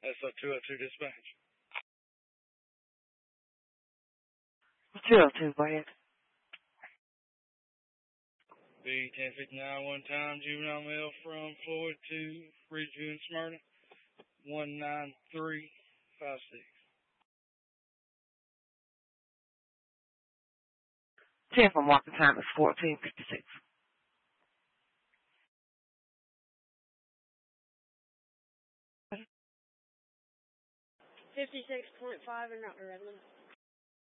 SO202 dispatch. 202, go ahead. B1059, one time, juvenile male from Floyd to Ridgeview and Smyrna, 19356. 10 from walking time is 1456. 56.5 and not the red limit.